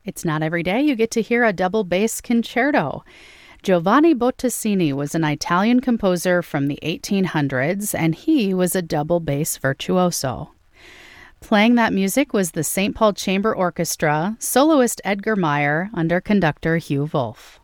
It's not every day you get to hear a double bass concerto. Giovanni Bottesini was an Italian composer from the 1800s, and he was a double bass virtuoso. Playing that music was the St. Paul Chamber Orchestra, soloist Edgar Meyer under conductor Hugh Wolf.